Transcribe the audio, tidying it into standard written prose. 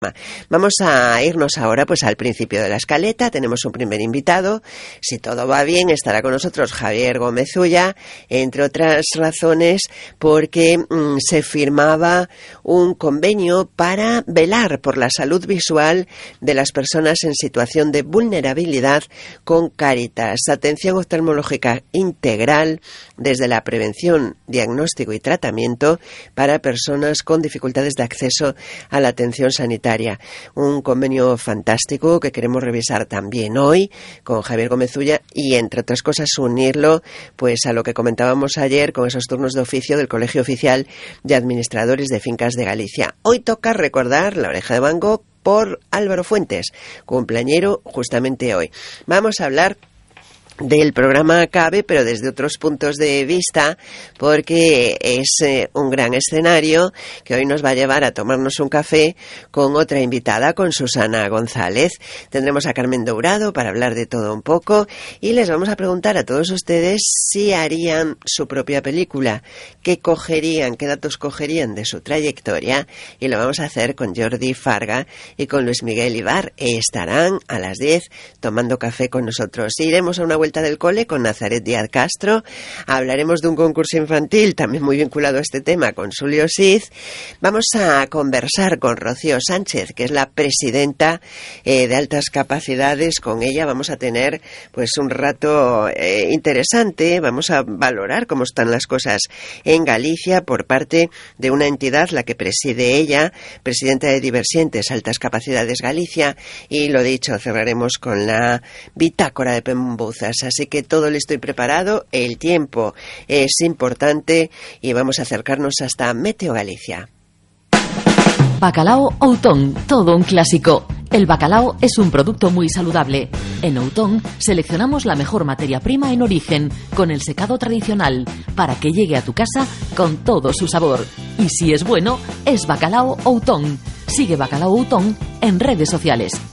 Vamos a irnos ahora pues al principio de la escaleta. Tenemos un primer invitado. Si todo va bien, estará con nosotros Javier Gómez Ulla, entre otras razones porque se firmaba un convenio para velar por la salud visual de las personas en situación de vulnerabilidad con Cáritas. Atención oftalmológica integral desde la prevención, diagnóstico y tratamiento para personas con dificultades de acceso a la atención sanitaria. Un convenio fantástico que queremos revisar también hoy con Javier Gómez Ulla y, entre otras cosas, unirlo pues a lo que comentábamos ayer con esos turnos de oficio del Colegio Oficial de Administradores de Fincas de Galicia. Hoy toca recordar La Oreja de Van Gogh por Álvaro Fuentes, cumpleañero justamente hoy. Vamos a hablar del programa CABE, pero desde otros puntos de vista, porque es un gran escenario que hoy nos va a llevar a tomarnos un café con otra invitada, con Susana González. Tendremos a Carmen Dourado para hablar de todo un poco y les vamos a preguntar a todos ustedes si harían su propia película, qué cogerían, qué datos cogerían de su trayectoria, y lo vamos a hacer con Jordi Farga y con Luis Miguel Ibar. Estarán a las 10 tomando café con nosotros. Iremos a una vuelta del cole con Nazaret Díaz Castro, hablaremos de un concurso infantil también muy vinculado a este tema con Sulio Cid. Vamos a conversar con Rocío Sánchez, que es la presidenta de Altas Capacidades. Con ella vamos a tener pues un rato interesante. Vamos a valorar cómo están las cosas en Galicia por parte de una entidad, la que preside ella, presidenta de Diversientes Altas Capacidades Galicia, y lo dicho, cerraremos con la bitácora de Pembuzas. Así que todo listo y preparado, el tiempo es importante y vamos a acercarnos hasta Meteo Galicia. Bacalao Outón, todo un clásico. El bacalao es un producto muy saludable. En Outón seleccionamos la mejor materia prima en origen, con el secado tradicional, para que llegue a tu casa con todo su sabor. Y si es bueno, es Bacalao Outón. Sigue Bacalao Outón en redes sociales.